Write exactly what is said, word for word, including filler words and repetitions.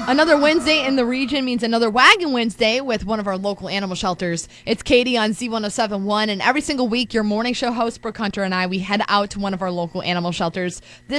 Another Wednesday in the region means another Wagon Wednesday with one of our local animal shelters. It's Katie on Z one oh seven point one, and every single week, your morning show host, Brooke Hunter, and I, we head out to one of our local animal shelters. This